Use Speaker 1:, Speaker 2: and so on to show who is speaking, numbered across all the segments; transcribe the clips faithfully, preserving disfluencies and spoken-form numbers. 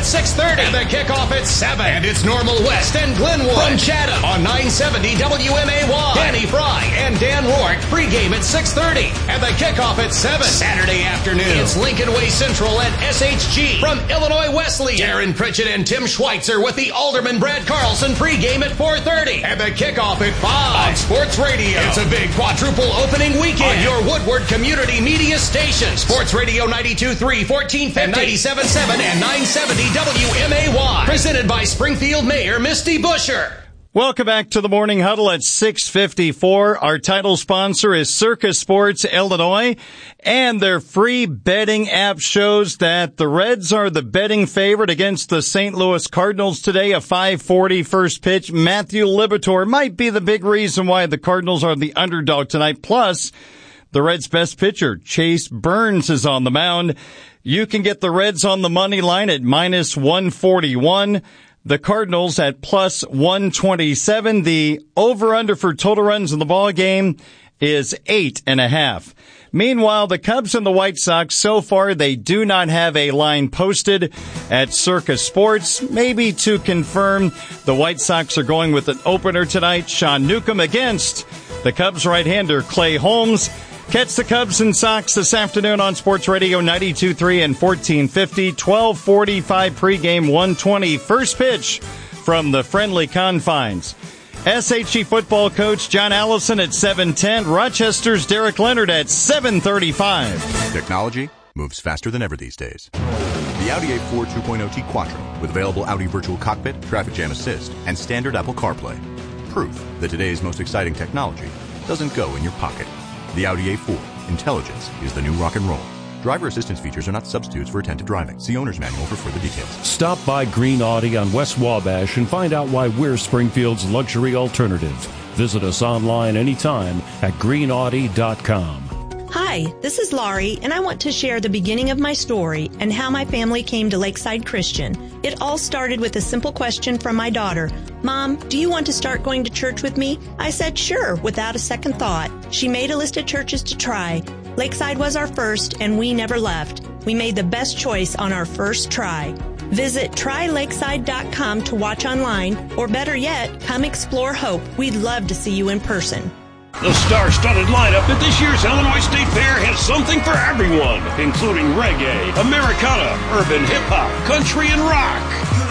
Speaker 1: six thirty. And the kickoff at seven. And it's Normal West and Glenwood from Chatham on nine seventy W M A Y. Danny Fry and Dan Rourke pregame at six thirty. And the kickoff at seven. Saturday afternoon, it's Lincoln Way Central at S H G from Illinois Wesleyan. Darren Pritchett and Tim Schweitzer with the Alderman Brad Carlson pregame at four thirty. And the kickoff at five on Sports Radio. It's a big quadruple opening weekend on your Woodward Community Media station. Sports Radio ninety-two point three, fourteen fifty, and ninety-seven point seven and nine seventy W M A Y. Presented by Springfield Mayor Misty Busher.
Speaker 2: Welcome back to the Morning Huddle at six fifty-four. Our title sponsor is Circa Sports Illinois, and their free betting app shows that the Reds are the betting favorite against the Saint Louis Cardinals today. A five forty first pitch. Matthew Liberatore might be the big reason why the Cardinals are the underdog tonight. Plus, the Reds' best pitcher, Chase Burns, is on the mound. You can get the Reds on the money line at minus one forty-one. The Cardinals at plus one twenty-seven. The over-under for total runs in the ball game is eight and a half. Meanwhile, the Cubs and the White Sox, so far, they do not have a line posted at Circa Sports. Maybe to confirm, the White Sox are going with an opener tonight. Sean Newcomb against the Cubs right-hander Clay Holmes. Catch the Cubs and Sox this afternoon on Sports Radio ninety-two point three and fourteen fifty, twelve forty-five pregame, one twenty first pitch from the friendly confines. S H G football coach John Allison at seven ten, Rochester's Derek Leonard at seven thirty-five.
Speaker 3: Technology moves faster than ever these days. The Audi A four two point oh T Quattro with available Audi Virtual Cockpit, Traffic Jam Assist, and standard Apple CarPlay. Proof that today's most exciting technology doesn't go in your pocket. The Audi A four. Intelligence is the new rock and roll. Driver assistance features are not substitutes for attentive driving. See owner's manual for further details.
Speaker 4: Stop by Green Audi on West Wabash and find out why we're Springfield's luxury alternative. Visit us online anytime at green audi dot com.
Speaker 5: Hi, this is Laurie, and I want to share the beginning of my story and how my family came to Lakeside Christian. It all started with a simple question from my daughter. Mom, do you want to start going to church with me? I said sure, without a second thought. She made a list of churches to try. Lakeside was our first, and we never left. We made the best choice on our first try. Visit try lakeside dot com to watch online, or better yet, come explore Hope. We'd love to see you in person.
Speaker 6: The star-studded lineup at this year's Illinois State Fair has something for everyone, including reggae, Americana, urban hip-hop, country, and rock.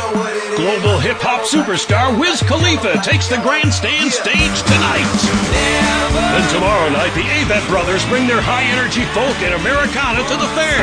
Speaker 6: Global hip-hop superstar Wiz Khalifa takes the grandstand stage tonight. And tomorrow night, the Avett Brothers bring their high-energy folk and Americana to the fair.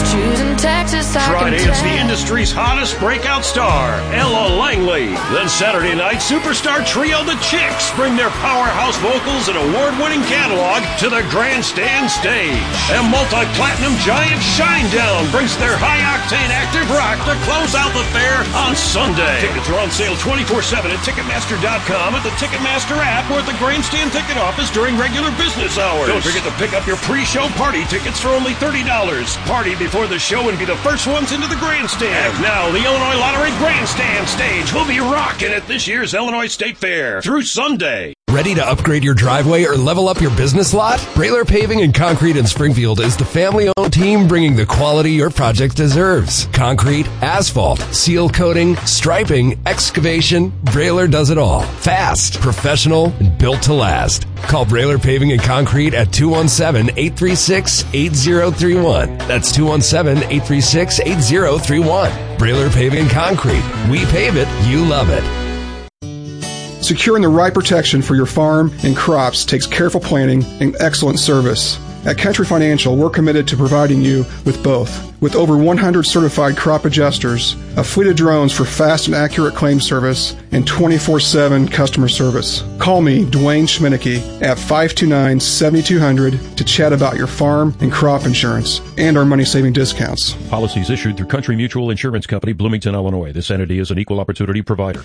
Speaker 6: Friday, it's the industry's hottest breakout star, Ella Langley. Then Saturday night, superstar trio The Chicks bring their powerhouse vocals and award-winning catalog to the grandstand stage. And multi-platinum giant Shinedown brings their high-octane active rock to close out the fair on Sunday. Tickets are on sale twenty-four seven at Ticketmaster dot com, at the Ticketmaster app, or at the grandstand ticket office during regular business hours. Don't forget to pick up your pre-show party tickets for only thirty dollars. Party before the show and be the first ones into the grandstand. And now, the Illinois Lottery grandstand stage will be rocking at this year's Illinois State Fair through Sunday.
Speaker 7: Ready to upgrade your driveway or level up your business lot? Brailer Paving and Concrete in Springfield is the family-owned team bringing the quality your project deserves. Concrete, asphalt, seal coating, striping, excavation, Brailer does it all. Fast, professional, and built to last. Call Brailer Paving and Concrete at two one seven, eight three six, eight zero three one. That's two one seven, eight three six, eight zero three one. Brailer Paving and Concrete. We pave it, you love it.
Speaker 8: Securing the right protection for your farm and crops takes careful planning and excellent service. At Country Financial, we're committed to providing you with both. With over one hundred certified crop adjusters, a fleet of drones for fast and accurate claim service, and twenty-four seven customer service. Call me, Dwayne Schminicki, at five two nine, seven two zero zero to chat about your farm and crop insurance and our money-saving discounts.
Speaker 4: Policies issued through Country Mutual Insurance Company, Bloomington, Illinois. This entity is an equal opportunity provider.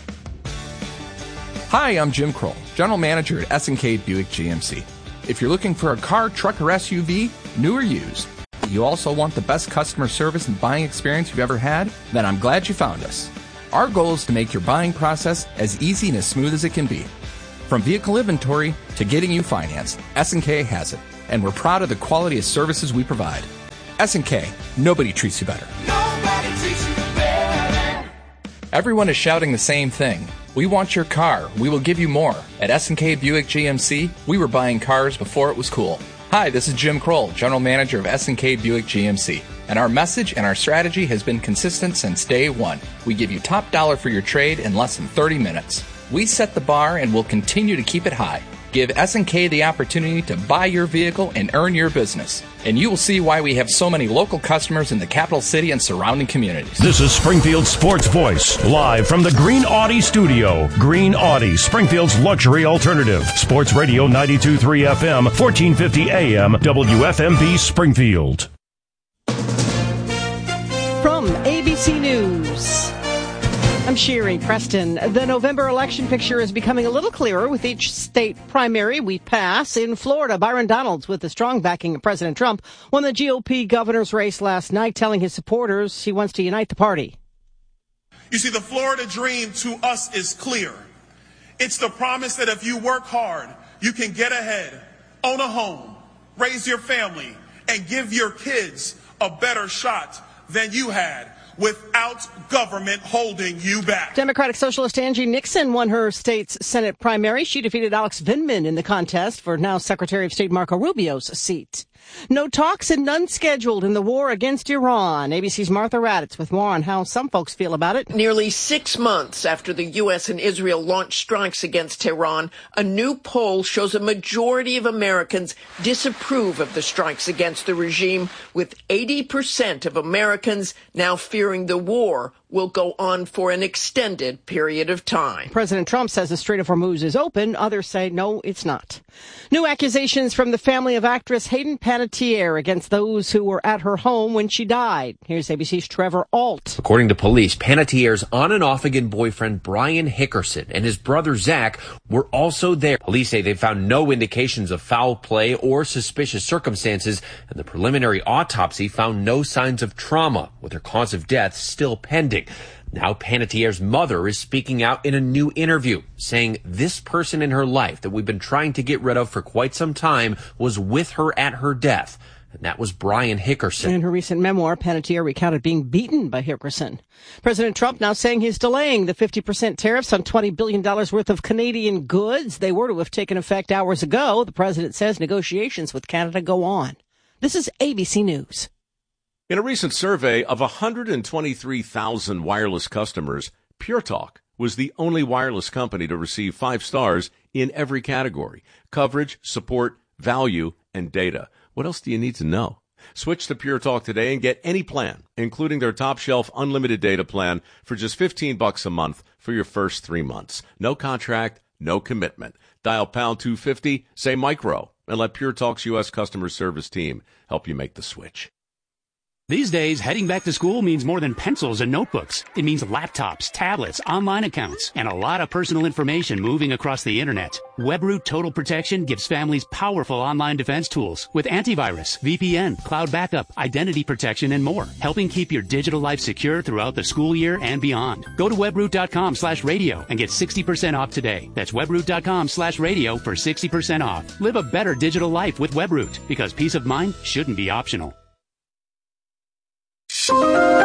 Speaker 9: Hi, I'm Jim Kroll, General Manager at S and K Buick G M C. If you're looking for a car, truck, or S U V, new or used, you also want the best customer service and buying experience you've ever had, then I'm glad you found us. Our goal is to make your buying process as easy and as smooth as it can be. From vehicle inventory to getting you financed, S and K has it, and we're proud of the quality of services we provide. S and K, nobody treats you better.
Speaker 10: Nobody treats you better.
Speaker 9: Everyone is shouting the same thing. We want your car. We will give you more. At S and K Buick G M C, we were buying cars before it was cool. Hi, this is Jim Kroll, General Manager of S and K Buick G M C. And our message and our strategy has been consistent since day one. We give you top dollar for your trade in less than thirty minutes. We set the bar and will continue to keep it high. Give S and K the opportunity to buy your vehicle and earn your business. And you will see why we have so many local customers in the capital city and surrounding communities.
Speaker 4: This is Springfield's Sports Voice, live from the Green Audi studio. Green Audi, Springfield's luxury alternative. Sports Radio ninety-two point three F M, fourteen fifty A M, W F M B Springfield.
Speaker 10: From A B C News, I'm Sherry Preston. The November election picture is becoming a little clearer with each state primary we pass. In Florida, Byron Donalds, with the strong backing of President Trump, won the G O P governor's race last night, telling his supporters he wants to unite the party.
Speaker 11: You see, the Florida dream to us is clear. It's the promise that if you work hard, you can get ahead, own a home, raise your family, and give your kids a better shot than you had, without government holding you back.
Speaker 10: Democratic Socialist Angie Nixon won her state's Senate primary. She defeated Alex Vindman in the contest for now Secretary of State Marco Rubio's seat. No talks and none scheduled in the war against Iran. A B C's Martha Raddatz with more on how some folks feel about it.
Speaker 12: Nearly six months after the U S and Israel launched strikes against Tehran, a new poll shows a majority of Americans disapprove of the strikes against the regime, with eighty percent of Americans now fearing the war will go on for an extended period of time.
Speaker 10: President Trump says the Strait of Hormuz is open. Others say, no, it's not. New accusations from the family of actress Hayden Panettiere against those who were at her home when she died. Here's A B C's Trevor Ault.
Speaker 13: According to police, Panettiere's on and off again boyfriend Brian Hickerson and his brother Zach were also there. Police say they found no indications of foul play or suspicious circumstances, and the preliminary autopsy found no signs of trauma, with her cause of death still pending. Now Panettiere's mother is speaking out in a new interview, saying this person in her life that we've been trying to get rid of for quite some time was with her at her death. And that was Brian Hickerson.
Speaker 10: In her recent memoir, Panettiere recounted being beaten by Hickerson. President Trump now saying he's delaying the fifty percent tariffs on twenty billion dollars worth of Canadian goods. They were to have taken effect hours ago. The president says negotiations with Canada go on. This is A B C News.
Speaker 6: In a recent survey of one hundred twenty-three thousand wireless customers, Pure Talk was the only wireless company to receive five stars in every category: coverage, support, value, and data. What else do you need to know? Switch to Pure Talk today and get any plan, including their top shelf unlimited data plan, for just fifteen bucks a month for your first three months. No contract, no commitment. Dial pound two fifty, say micro, and let Pure Talk's U S customer service team help you make the switch.
Speaker 14: These days, heading back to school means more than pencils and notebooks. It means laptops, tablets, online accounts, and a lot of personal information moving across the internet. WebRoot Total Protection gives families powerful online defense tools with antivirus, V P N, cloud backup, identity protection, and more, helping keep your digital life secure throughout the school year and beyond. Go to webroot.com slash radio and get sixty percent off today. That's webroot.com slash radio for sixty percent off. Live a better digital life with WebRoot, because peace of mind shouldn't be optional.
Speaker 15: From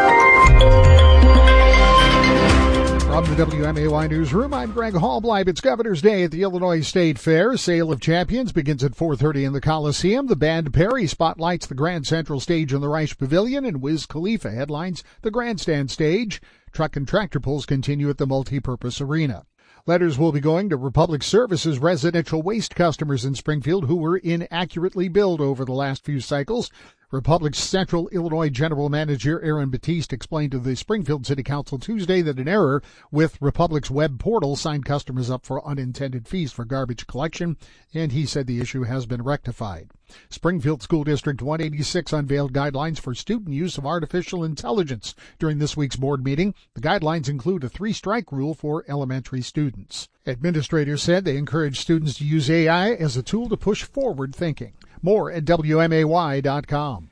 Speaker 15: the W M A Y Newsroom, I'm Greg Hallbleib. It's Governor's Day at the Illinois State Fair. Sale of Champions begins at four thirty in the Coliseum. The band Perry spotlights the Grand Central Stage in the Reich Pavilion, and Wiz Khalifa headlines the Grandstand Stage. Truck and tractor pulls continue at the Multipurpose Arena. Letters will be going to Republic Services residential waste customers in Springfield who were inaccurately billed over the last few cycles. Republic's Central Illinois General Manager Aaron Batiste explained to the Springfield City Council Tuesday that an error with Republic's web portal signed customers up for unintended fees for garbage collection, and he said the issue has been rectified. Springfield School District one eighty-six unveiled guidelines for student use of artificial intelligence during this week's board meeting. The guidelines include a three-strike rule for elementary students. Administrators said they encourage students to use A I as a tool to push forward thinking. More at W M A Y dot com.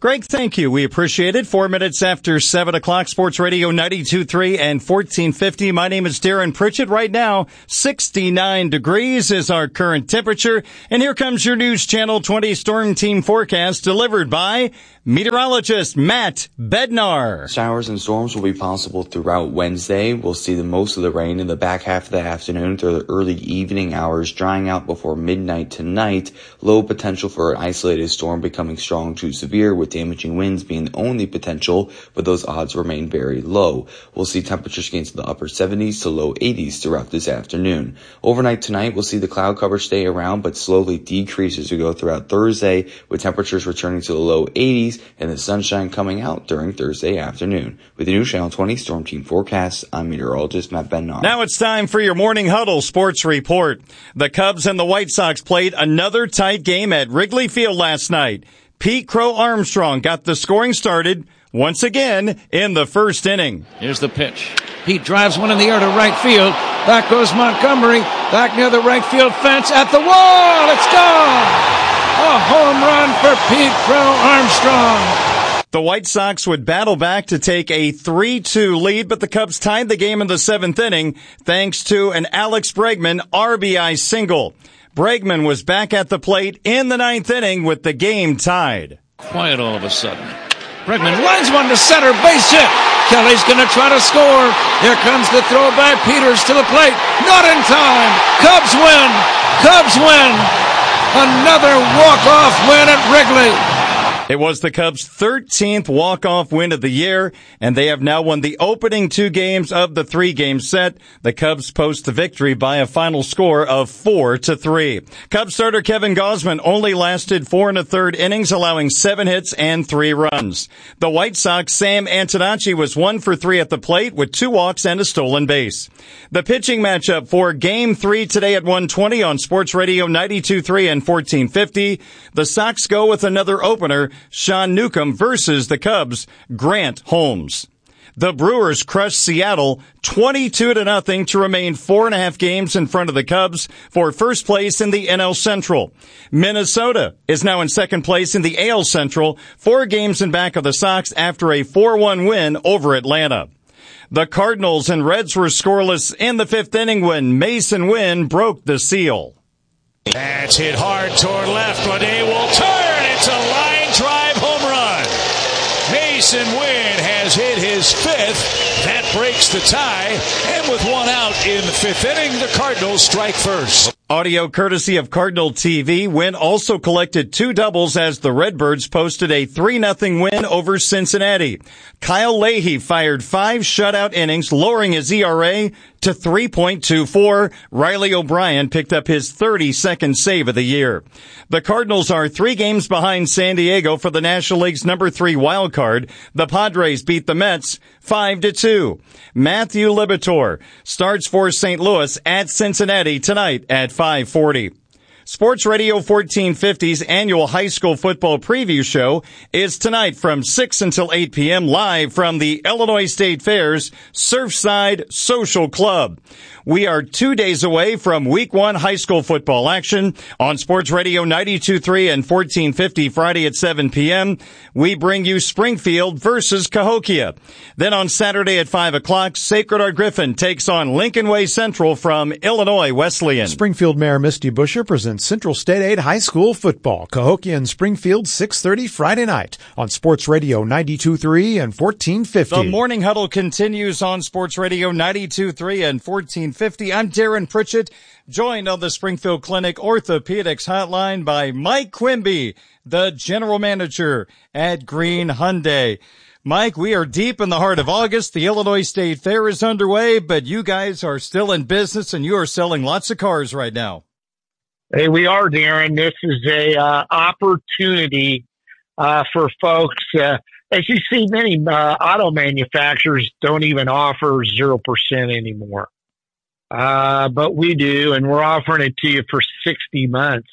Speaker 2: Greg, thank you. We appreciate it. Four minutes after seven o'clock, Sports Radio ninety-two point three and fourteen fifty. My name is Darren Pritchett. Right now, sixty-nine degrees is our current temperature. And here comes your News Channel twenty Storm Team forecast delivered by meteorologist Matt Bednar.
Speaker 16: Showers and storms will be possible throughout Wednesday. We'll see the most of the rain in the back half of the afternoon through the early evening hours, drying out before midnight tonight. Low potential for an isolated storm becoming strong to severe, with damaging winds being the only potential, but those odds remain very low. We'll see temperatures gain to the upper seventies to low eighties throughout this afternoon. Overnight tonight, we'll see the cloud cover stay around, but slowly decrease as we go throughout Thursday, with temperatures returning to the low eighties and the sunshine coming out during Thursday afternoon. With the News Channel twenty Storm Team forecast, I'm meteorologist Matt Bednar.
Speaker 2: Now it's time for your Morning Huddle Sports Report. The Cubs and the White Sox played another tight game at Wrigley Field last night. Pete Crow Armstrong got the scoring started once again in the first inning.
Speaker 17: Here's the pitch. Pete drives one in the air to right field. Back goes Montgomery. Back near the right field fence at the wall. It's gone. A home run for Pete Crow Armstrong.
Speaker 2: The White Sox would battle back to take a three two lead, but the Cubs tied the game in the seventh inning thanks to an Alex Bregman R B I single. Bregman was back at the plate in the ninth inning with the game tied.
Speaker 17: Quiet all of a sudden. Bregman lines one to center, base hit. Kelly's going to try to score. Here comes the throw by Peters to the plate. Not in time. Cubs win. Cubs win. Another walk-off win at Wrigley.
Speaker 2: It was the Cubs' thirteenth walk-off win of the year, and they have now won the opening two games of the three-game set. The Cubs post the victory by a final score of four to three. Cubs starter Kevin Gausman only lasted four and a third innings, allowing seven hits and three runs. The White Sox' Sam Antonacci was one for three at the plate with two walks and a stolen base. The pitching matchup for Game three today at one twenty on Sports Radio ninety-two point three and fourteen fifty. The Sox go with another opener, Sean Newcomb versus the Cubs, Grant Holmes. The Brewers crushed Seattle twenty-two to nothing to remain four and a half games in front of the Cubs for first place in the N L Central. Minnesota is now in second place in the A L Central, four games in back of the Sox after a four one win over Atlanta. The Cardinals and Reds were scoreless in the fifth inning when Mason Wynn broke the seal.
Speaker 18: That's hit hard toward left. Bleday will turn. It's a line drive home run. Mason Wynn has hit his fifth. That breaks the tie. And with one out in the fifth inning, the Cardinals strike first.
Speaker 2: Audio courtesy of Cardinal T V. Wynn also collected two doubles as the Redbirds posted a three nothing win over Cincinnati. Kyle Leahy fired five shutout innings, lowering his E R A to three point two four. Riley O'Brien picked up his thirty-second save of the year. The Cardinals are three games behind San Diego for the National League's number three wild card. The Padres beat the Mets five to two. Matthew Liberatore starts for Saint Louis at Cincinnati tonight at five forty. Sports Radio fourteen fifty's annual high school football preview show is tonight from six until eight p.m. live from the Illinois State Fair's Surfside Social Club. We are two days away from week one high school football action on Sports Radio ninety-two point three and fourteen fifty Friday at seven p.m. We bring you Springfield versus Cahokia. Then on Saturday at five o'clock, Sacred Heart Griffin takes on Lincoln Way Central from Illinois Wesleyan.
Speaker 19: Springfield Mayor Misty Busher presents Central State Aid High School football. Cahokia and Springfield, six thirty Friday night on Sports Radio ninety-two point three and fourteen fifty.
Speaker 2: The Morning Huddle continues on Sports Radio ninety-two point three and fourteen fifty. I'm Darren Pritchett, joined on the Springfield Clinic Orthopedics Hotline by Mike Quimby, the General Manager at Green Hyundai. Mike, we are deep in the heart of August. The Illinois State Fair is underway, but you guys are still in business and you are selling lots of cars right now.
Speaker 20: Hey, we are, Darren. This is a uh, opportunity uh, for folks. Uh, as you see, many uh, auto manufacturers don't even offer zero percent anymore. Uh, but we do, and we're offering it to you for sixty months.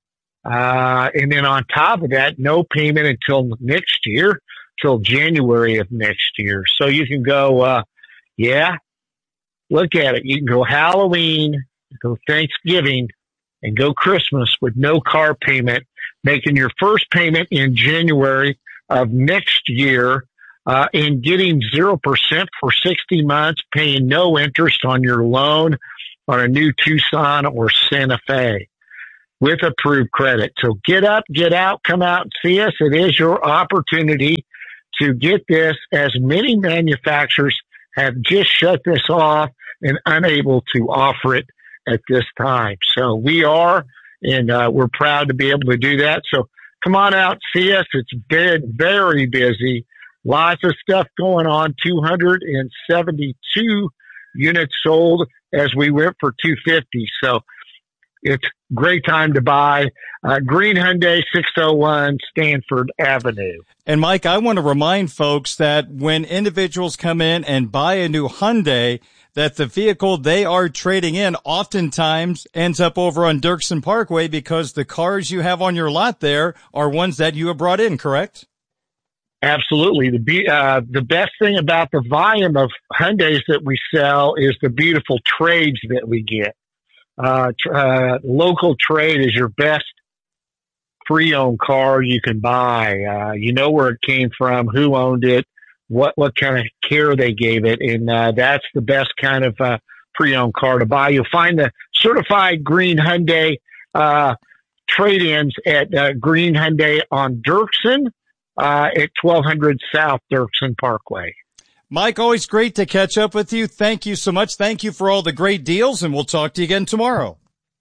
Speaker 20: Uh, and then on top of that, no payment until next year, till January of next year. So you can go, uh, yeah, look at it. You can go Halloween, go Thanksgiving, and go Christmas with no car payment, making your first payment in January of next year uh, in getting zero percent for sixty months, paying no interest on your loan on a new Tucson or Santa Fe with approved credit. So get up, get out, come out and see us. It is your opportunity to get this, as many manufacturers have just shut this off and unable to offer it at this time. So we are, and uh, we're proud to be able to do that. So come on out, see us. It's been very busy. Lots of stuff going on. two hundred seventy-two units sold as we went for two fifty. So it's a great time to buy. Uh, Green Hyundai, six oh one Stanford Avenue.
Speaker 2: And Mike, I want to remind folks that when individuals come in and buy a new Hyundai, that the vehicle they are trading in oftentimes ends up over on Dirksen Parkway because the cars you have on your lot there are ones that you have brought in, correct?
Speaker 20: Absolutely. The uh, the best thing about the volume of Hyundais that we sell is the beautiful trades that we get. Uh, tr- uh, local trade is your best pre-owned car you can buy. Uh, you know where it came from, who owned it, what, what kind of care they gave it. And, uh, that's the best kind of, uh, pre-owned car to buy. You'll find the certified Green Hyundai, uh, trade-ins at, uh, Green Hyundai on Dirksen, uh, at twelve hundred South Dirksen Parkway.
Speaker 2: Mike, always great to catch up with you. Thank you so much. Thank you for all the great deals, and we'll talk to you again tomorrow.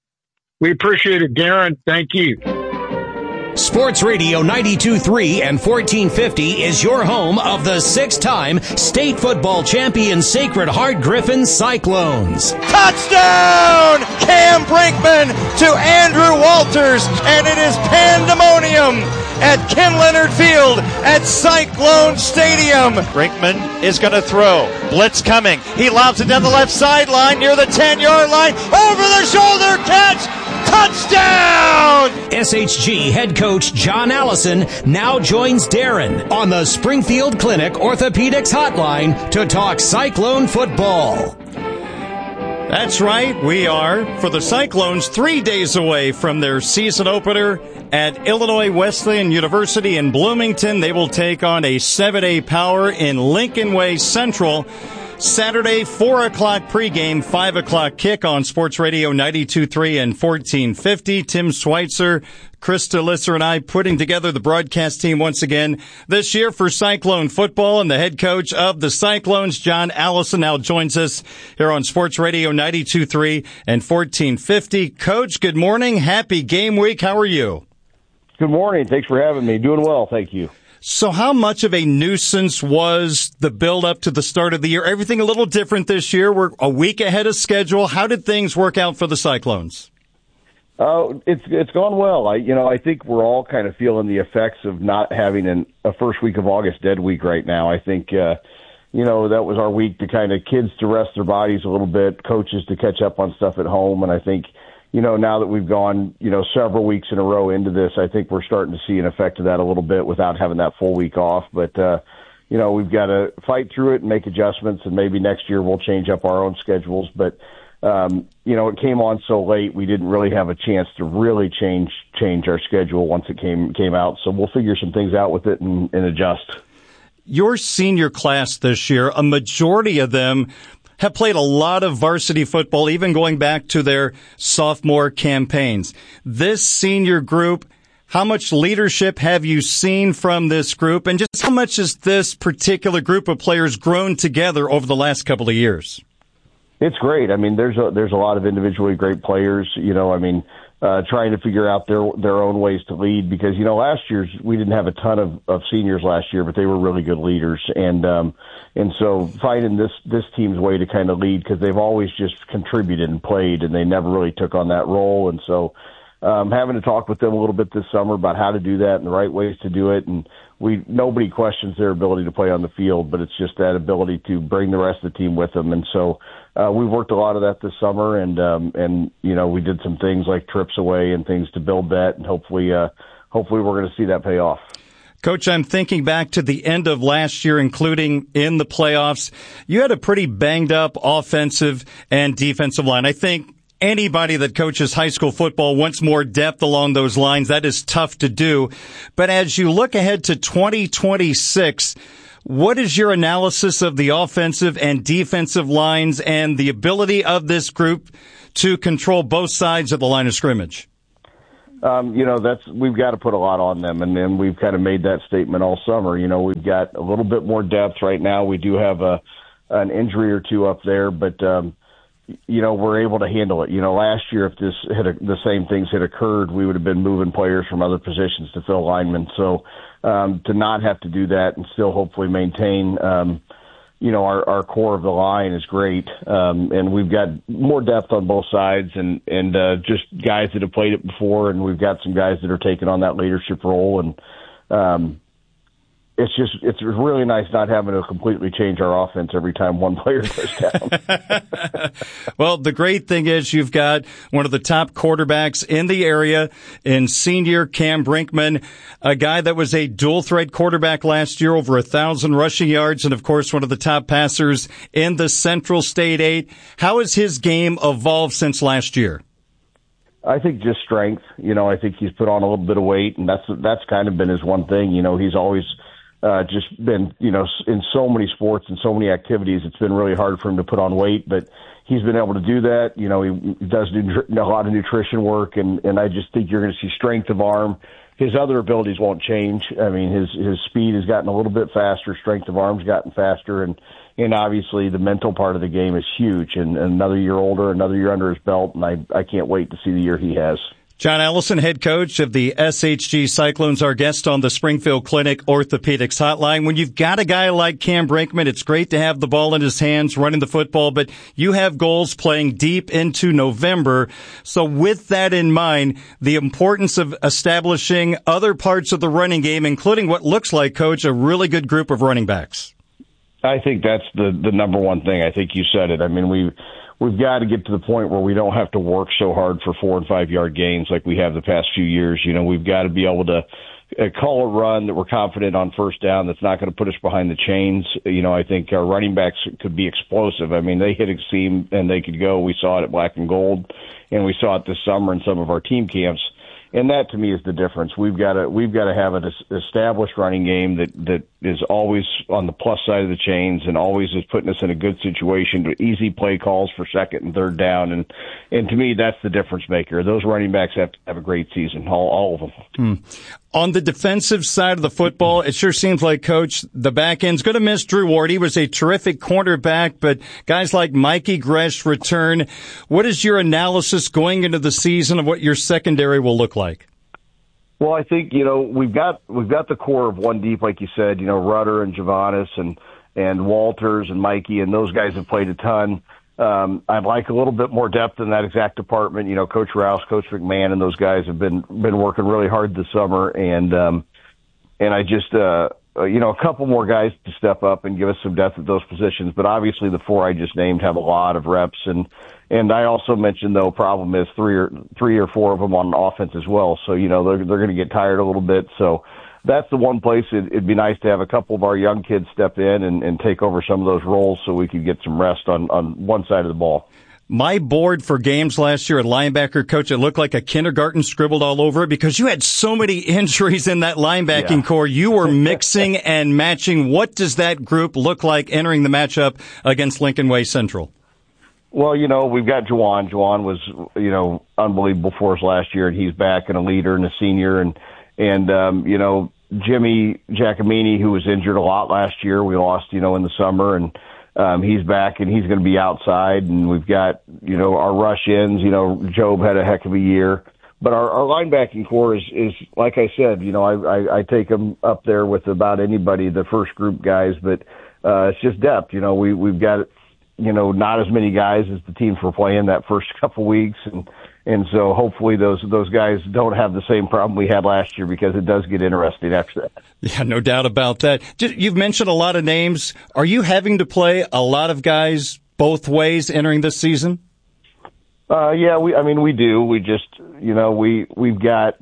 Speaker 20: We appreciate it, Darren. Thank you.
Speaker 1: Sports Radio ninety-two point three and fourteen fifty is your home of the six-time state football champion Sacred Heart Griffin Cyclones.
Speaker 21: Touchdown! Cam Brinkman to Andrew Walters, and it is pandemonium at Ken Leonard Field at Cyclone Stadium. Brinkman is going to throw. Blitz coming. He lobs it down the left sideline near the ten-yard line. Over the shoulder catch. Touchdown!
Speaker 1: S H G head coach John Allison now joins Darren on the Springfield Clinic Orthopedics Hotline to talk Cyclone football.
Speaker 2: That's right, we are, for the Cyclones, three days away from their season opener at Illinois Wesleyan University in Bloomington. They will take on a seven A Power in Lincoln Way Central. Saturday, four o'clock pregame, five o'clock kick on Sports Radio ninety-two point three and fourteen fifty. Tim Schweitzer, Krista Lisser, and I putting together the broadcast team once again this year for Cyclone football. And the head coach of the Cyclones, John Allison, now joins us here on Sports Radio ninety-two point three and fourteen fifty. Coach, good morning. Happy game week. How are you?
Speaker 22: Good morning. Thanks for having me. Doing well. Thank you.
Speaker 2: So how much of a nuisance was the build up to the start of the year? Everything a little different this year. We're a week ahead of schedule. How did things work out for the Cyclones?
Speaker 22: Uh, it's it's gone well. I you know I think we're all kind of feeling the effects of not having an, a first week of August dead week right now. I think uh, you know that was our week to kind of kids to rest their bodies a little bit, coaches to catch up on stuff at home, and I think. You know, now that we've gone, you know, several weeks in a row into this, I think we're starting to see an effect of that a little bit without having that full week off. But, uh, you know, we've got to fight through it and make adjustments, and maybe next year we'll change up our own schedules. But, um, you know, it came on so late, we didn't really have a chance to really change change our schedule once it came came out. So we'll figure some things out with it and, and adjust.
Speaker 2: Your senior class this year, a majority of them have played a lot of varsity football, even going back to their sophomore campaigns. This senior group, how much leadership have you seen from this group, and just how much has this particular group of players grown together over the last couple of years?
Speaker 22: It's great. I mean, there's a, there's a lot of individually great players, you know, I mean, uh, trying to figure out their, their own ways to lead because, you know, last year's, we didn't have a ton of, of seniors last year, but they were really good leaders. And, um, and so finding this, this team's way to kind of lead because they've always just contributed and played and they never really took on that role. And so, um, having to talk with them a little bit this summer about how to do that and the right ways to do it. And we, nobody questions their ability to play on the field, but it's just that ability to bring the rest of the team with them. And so, Uh, we've worked a lot of that this summer, and um, and you know we did some things like trips away and things to build that, and hopefully, uh, hopefully we're going to see that pay off.
Speaker 2: Coach, I'm thinking back to the end of last year, including in the playoffs. You had a pretty banged up offensive and defensive line. I think anybody that coaches high school football wants more depth along those lines. That is tough to do. But as you look ahead to twenty twenty-six, what is your analysis of the offensive and defensive lines and the ability of this group to control both sides of the line of scrimmage?
Speaker 22: Um, you know, that's we've got to put a lot on them, and then we've kind of made that statement all summer. You know, we've got a little bit more depth right now. We do have a an injury or two up there, but um, you know, we're able to handle it. You know, last year if this had a, the same things had occurred, we would have been moving players from other positions to fill linemen. So um, to not have to do that and still hopefully maintain. Um, You know, our, our core of the line is great, um, and we've got more depth on both sides and, and uh, just guys that have played it before, and we've got some guys that are taking on that leadership role. And um, it's just it's really nice not having to completely change our offense every time one player goes down.
Speaker 2: Well, the great thing is you've got one of the top quarterbacks in the area in senior Cam Brinkman, a guy that was a dual-threat quarterback last year, over a thousand rushing yards, and, of course, one of the top passers in the Central State Eight. How has his game evolved since last year?
Speaker 22: I think just strength. You know, I think he's put on a little bit of weight, and that's that's kind of been his one thing. You know, he's always uh, just been, you know, in so many sports and so many activities, it's been really hard for him to put on weight, but he's been able to do that. You know, he does do a lot of nutrition work, and, and I just think you're going to see strength of arm. His other abilities won't change. I mean, his his speed has gotten a little bit faster, strength of arm's gotten faster, and and obviously the mental part of the game is huge. And, and another year older, another year under his belt, and I I can't wait to see the year he has.
Speaker 2: John Allison, head coach of the S H G Cyclones, our guest on the Springfield Clinic Orthopedics Hotline. When you've got a guy like Cam Brinkman, it's great to have the ball in his hands, running the football, but you have goals playing deep into November. So with that in mind, the importance of establishing other parts of the running game, including what looks like, Coach, a really good group of running backs.
Speaker 22: I think that's the, the number one thing. I think you said it. I mean, we We've got to get to the point where we don't have to work so hard for four and five yard gains like we have the past few years. You know, we've got to be able to uh, call a run that we're confident on first down that's not going to put us behind the chains. You know, I think our running backs could be explosive. I mean, they hit a seam and they could go. We saw it at Black and Gold, and we saw it this summer in some of our team camps. And that, to me, is the difference. We've got to we've got to have an established running game that, that is always on the plus side of the chains and always is putting us in a good situation to easy play calls for second and third down. And and to me, that's the difference maker. Those running backs have to have a great season, all, all of them.
Speaker 2: Hmm. On the defensive side of the football, it sure seems like, Coach, the back end's going to miss Drew Ward. He was a terrific cornerback, but guys like Mikey Gresh return. What is your analysis going into the season of what your secondary will look like?
Speaker 22: Well, I think, you know, we've got we've got the core of one deep, like you said, you know, Rudder and Javonis and, and Walters and Mikey, and those guys have played a ton. Um, I'd like a little bit more depth in that exact department. You know, Coach Rouse, Coach McMahon, and those guys have been been working really hard this summer, and um, and I just uh, you know a couple more guys to step up and give us some depth at those positions. But obviously, the four I just named have a lot of reps, and and I also mentioned though problem is three or three or four of them on offense as well. So you know they're they're going to get tired a little bit. So that's the one place it, it'd be nice to have a couple of our young kids step in and, and take over some of those roles so we could get some rest on, on one side of the ball.
Speaker 2: My board for games last year at linebacker, Coach, it looked like a kindergarten scribbled all over it because you had so many injuries in that linebacking yeah. core. You were mixing and matching. What does that group look like entering the matchup against Lincoln Way Central?
Speaker 22: Well, you know, we've got Juwan. Juwan was, you know, unbelievable for us last year, and he's back and a leader and a senior. And, and um, you know, Jimmy Giacomini, who was injured a lot last year, we lost, you know, in the summer, and um, he's back, and he's going to be outside. And we've got, you know, our rush ins. You know, Job had a heck of a year. But our, our linebacking core is, is, like I said, you know, I, I, I take them up there with about anybody, the first group guys, but uh, it's just depth. You know, we, we've got, you know, not as many guys as the teams were playing that first couple weeks. And, and so hopefully those, those guys don't have the same problem we had last year because it does get interesting after that.
Speaker 2: Yeah, no doubt about that. You've mentioned a lot of names. Are you having to play a lot of guys both ways entering this season?
Speaker 22: Uh, yeah, we, I mean, we do. We just, you know, we, we've got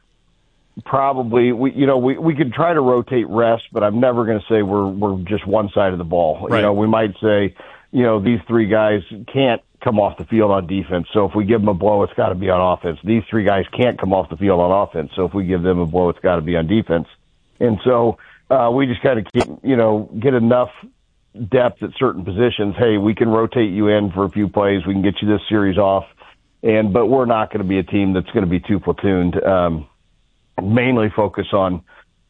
Speaker 22: probably, we, you know, we, we could try to rotate rest, but I'm never going to say we're, we're just one side of the ball. Right. You know, we might say, you know, these three guys can't come off the field on defense. So if we give them a blow, it's got to be on offense. These three guys can't come off the field on offense. So if we give them a blow, it's got to be on defense. And so uh, we just kind of keep, you know, get enough depth at certain positions. Hey, we can rotate you in for a few plays. We can get you this series off. And but we're not going to be a team that's going to be too platooned. Um, mainly focus on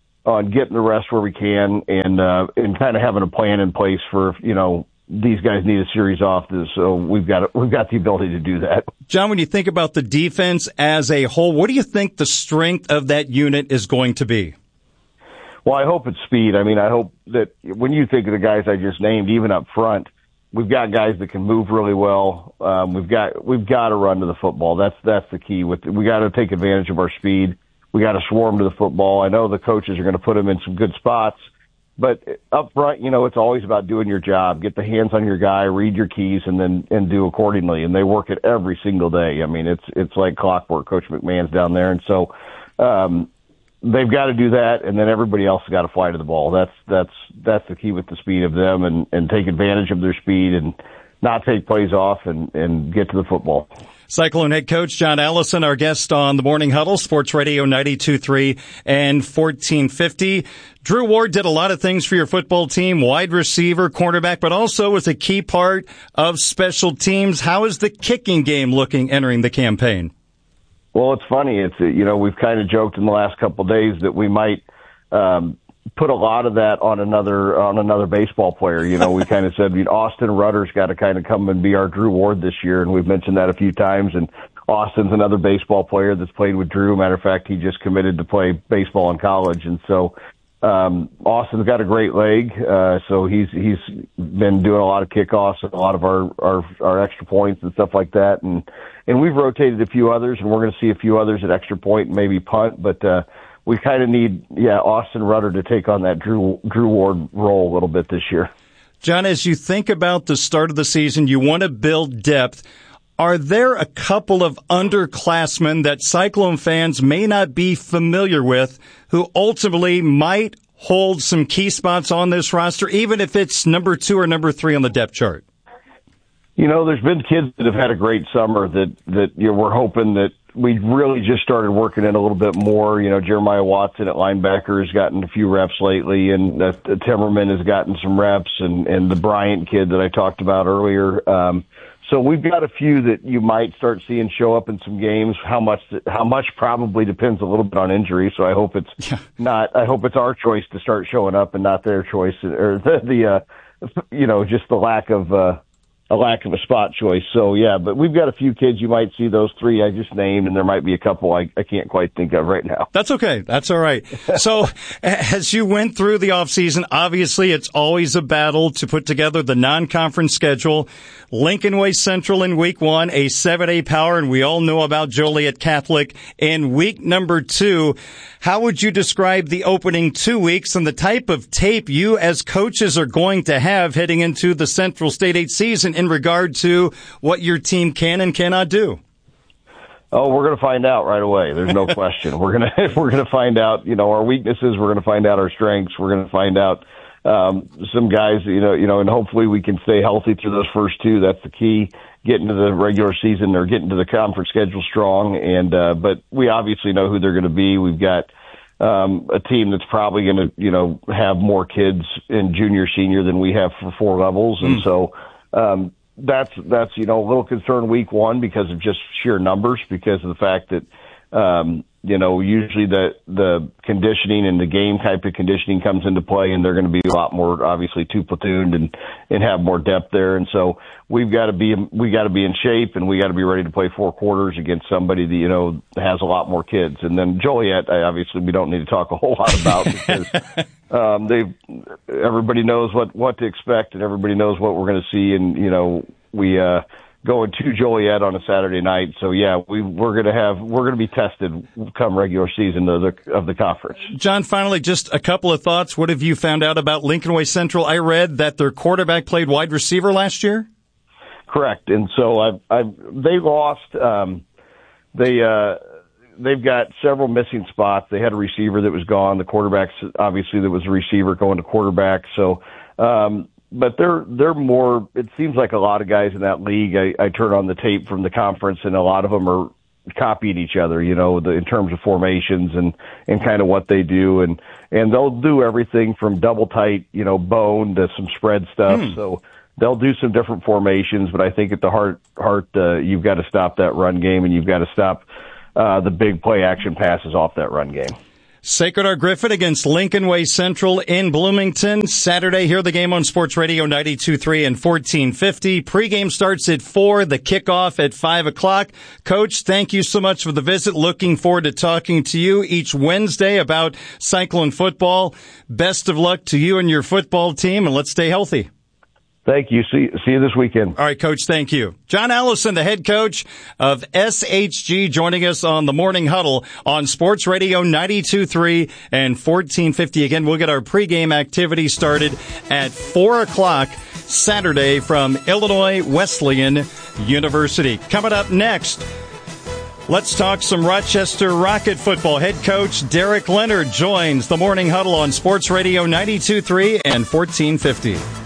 Speaker 22: on getting the rest where we can, and uh, and kind of having a plan in place for, you know, these guys need a series off, so we've got we've got the ability to do that.
Speaker 2: John, when you think about the defense as a whole, what do you think the strength of that unit is going to be?
Speaker 22: Well, I hope it's speed. I mean, I hope that when you think of the guys I just named, even up front, we've got guys that can move really well. Um, we've got we've got to run to the football. That's that's the key. With we got to take advantage of our speed. We got to swarm to the football. I know the coaches are going to put them in some good spots, but up front, you know, it's always about doing your job. Get the hands on your guy, read your keys, and then and do accordingly. And they work it every single day. I mean, it's it's like clockwork. Coach McMahon's down there, and so um, they've got to do that. And then everybody else has got to fly to the ball. That's that's that's the key with the speed of them, and and take advantage of their speed and not take plays off and and get to the football.
Speaker 2: Cyclone head coach John Allison, our guest on the Morning Huddle, Sports Radio ninety-two point three and fourteen fifty. Drew Ward did a lot of things for your football team, wide receiver, cornerback, but also was a key part of special teams. How is the kicking game looking entering the campaign?
Speaker 22: Well, it's funny. It's, you know, we've kind of joked in the last couple of days that we might um, put a lot of that on another on another baseball player. You know, we kind of said, you know, Austin Rutter's got to kind of come and be our Drew Ward this year, and we've mentioned that a few times. And Austin's another baseball player that's played with Drew. Matter of fact, he just committed to play baseball in college, and so um, Austin's got a great leg. Uh, so he's he's been doing a lot of kickoffs and a lot of our our, our extra points and stuff like that. And and we've rotated a few others, and we're going to see a few others at extra point and maybe punt, but. uh We kind of need, yeah, Austin Rutter to take on that Drew Drew Ward role a little bit this year.
Speaker 2: John, as you think about the start of the season, you want to build depth. Are there a couple of underclassmen that Cyclone fans may not be familiar with who ultimately might hold some key spots on this roster, even if it's number two or number three on the depth chart?
Speaker 22: You know, there's been kids that have had a great summer that, that you know, we're hoping that we really just started working in a little bit more. You know, Jeremiah Watson at linebacker has gotten a few reps lately, and uh, Timmerman has gotten some reps, and, and the Bryant kid that I talked about earlier. Um, so we've got a few that you might start seeing show up in some games. How much, how much probably depends a little bit on injury. So I hope it's yeah. not, I hope it's our choice to start showing up and not their choice, or the, the uh, you know, just the lack of, uh, a lack of a spot choice. So, yeah, but we've got a few kids. You might see those three I just named, and there might be a couple I, I can't quite think of right now.
Speaker 2: That's okay. That's all right. So as you went through the offseason, obviously it's always a battle to put together the non-conference schedule. Lincoln Way Central in week one, a seven A power, and we all know about Joliet Catholic in week number two. How would you describe the opening two weeks and the type of tape you as coaches are going to have heading into the Central State eight season in regard to what your team can and cannot do?
Speaker 22: Oh, we're going to find out right away. There's no question. We're going to we're going to find out, you know, our weaknesses. We're going to find out our strengths. We're going to find out um, some guys, you know, you know, and hopefully we can stay healthy through those first two. That's the key. Get into the regular season or get into the conference schedule strong. And uh, but we obviously know who they're going to be. We've got um, a team that's probably going to, you know, have more kids in junior, senior than we have for four levels, and mm. so. Um, that's, that's, you know, a little concern week one because of just sheer numbers, because of the fact that, um, you know, usually the, the conditioning and the game type of conditioning comes into play, and they're going to be a lot more, obviously, two platooned and, and have more depth there. And so we've got to be, we got to be in shape, and we got to be ready to play four quarters against somebody that, you know, has a lot more kids. And then Joliet, I, obviously, we don't need to talk a whole lot about because, um, they, everybody knows what, what to expect, and everybody knows what we're going to see. And, you know, we, uh, going to Joliet on a Saturday night. So, yeah, we, we're going to have, we're going to be tested come regular season of the, of the conference.
Speaker 2: John, finally, just a couple of thoughts. What have you found out about Lincoln Way Central? I read that their quarterback played wide receiver last year.
Speaker 22: Correct. And so I've, I've, they lost, um, they, uh, they've got several missing spots. They had a receiver that was gone. The quarterback's obviously there was a receiver going to quarterback. So, um, but they're they're more. It seems like a lot of guys in that league. I, I turn on the tape from the conference, and a lot of them are copying each other. You know, the, in terms of formations and and kind of what they do, and and they'll do everything from double tight, you know, bone to some spread stuff. Mm. So they'll do some different formations, but I think at the heart heart uh, you've got to stop that run game, and you've got to stop uh, the big play action passes off that run game.
Speaker 2: Sacred Heart Griffin against Lincoln Way Central in Bloomington. Saturday, hear the game on Sports Radio ninety-two point three and fourteen fifty. Pre-game starts at four, the kickoff at five o'clock. Coach, thank you so much for the visit. Looking forward to talking to you each Wednesday about Cyclone football. Best of luck to you and your football team, and let's stay healthy.
Speaker 22: Thank you. See, see you this weekend.
Speaker 2: All right, Coach, thank you. John Allison, the head coach of S H G, joining us on the Morning Huddle on Sports Radio ninety-two point three and fourteen fifty. Again, we'll get our pregame activity started at four o'clock Saturday from Illinois Wesleyan University. Coming up next, let's talk some Rochester Rocket football. Head coach Derek Leonard joins the Morning Huddle on Sports Radio ninety-two point three and fourteen fifty.